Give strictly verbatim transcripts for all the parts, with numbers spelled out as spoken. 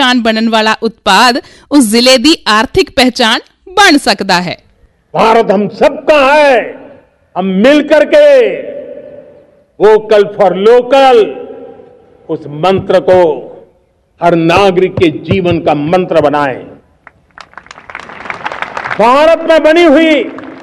पहचान बनने वाला उत्पाद उस जिले दी आर्थिक पहचान बन सकता है। भारत हम सबका है, हम मिलकर के वोकल फॉर लोकल उस मंत्र को हर नागरिक के जीवन का मंत्र बनाएं। भारत में बनी हुई,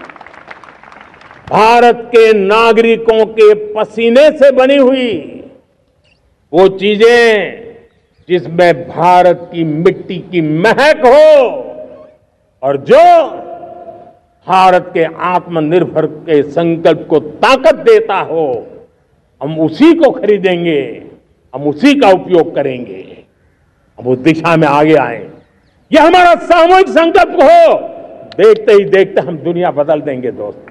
भारत के नागरिकों के पसीने से बनी हुई वो चीजें जिसमें भारत की मिट्टी की महक हो और जो भारत के आत्मनिर्भर के संकल्प को ताकत देता हो, हम उसी को खरीदेंगे, हम उसी का उपयोग करेंगे, हम उस दिशा में आगे आए। यह हमारा सामूहिक संकल्प हो, देखते ही देखते हम दुनिया बदल देंगे। दोस्तों,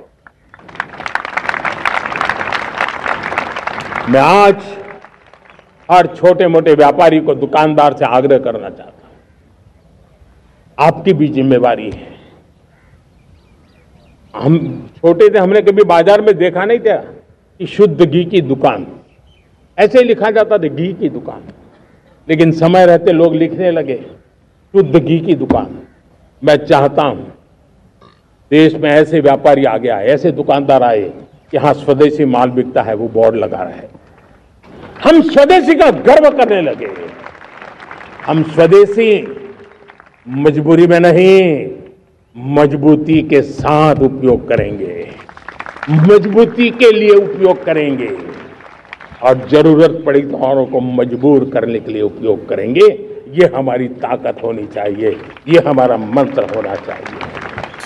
मैं आज हर छोटे मोटे व्यापारी को, दुकानदार से आग्रह करना चाहता हूं, आपकी भी जिम्मेवारी है। हम छोटे थे, हमने कभी बाजार में देखा नहीं था कि शुद्ध घी की दुकान, ऐसे ही लिखा जाता था घी की दुकान, लेकिन समय रहते लोग लिखने लगे शुद्ध घी की दुकान। मैं चाहता हूं देश में ऐसे व्यापारी आगे आए, ऐसे दुकानदार आए कि हाँ स्वदेशी माल बिकता है, वो बोर्ड लगा रहे। हम स्वदेशी का गर्व करने लगे। हम स्वदेशी मजबूरी में नहीं, मजबूती के साथ उपयोग करेंगे, मजबूती के लिए उपयोग करेंगे और जरूरत पड़ी तो औरों को मजबूर करने के लिए उपयोग करेंगे। ये हमारी ताकत होनी चाहिए, ये हमारा मंत्र होना चाहिए।